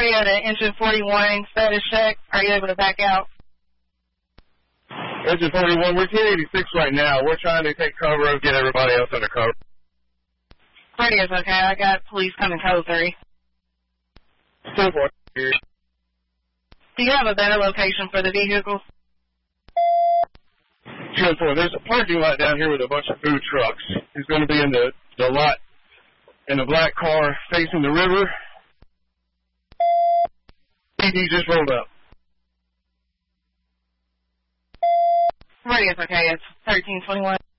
3 at an engine 41 status check. Are you able to back out? Engine 41, we're 1086 right now. We're trying to take cover and get everybody else under cover. Radio's okay. I got police coming code 3. 10-4. Do you have a better location for the vehicle? 10-4. There's a parking lot down here with a bunch of food trucks. He's going to be in the lot in a black car facing the river. PD just rolled up. Radio's okay. It's 1321.